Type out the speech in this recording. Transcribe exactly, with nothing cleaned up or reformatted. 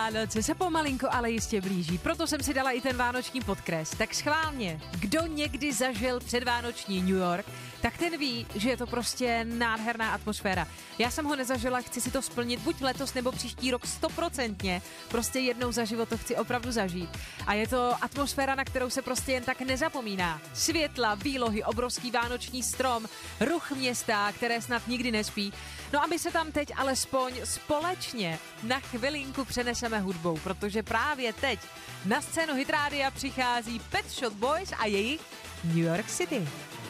Vánoce se pomalinko, ale jistě blíží, proto jsem si dala i ten vánoční podkres. Tak schválně, kdo někdy zažil předvánoční New York, tak ten ví, že je to prostě nádherná atmosféra. Já jsem ho nezažila, chci si to splnit buď letos nebo příští rok stoprocentně. Prostě jednou za život to chci opravdu zažít. A je to atmosféra, na kterou se prostě jen tak nezapomíná. Světla, výlohy, obrovský vánoční strom, ruch města, které snad nikdy nespí. No a my se tam teď alespoň společně na chvilinku přeneseme hudbou, protože právě teď na scénu Hit Rádia přichází Pet Shop Boys a jejich New York City.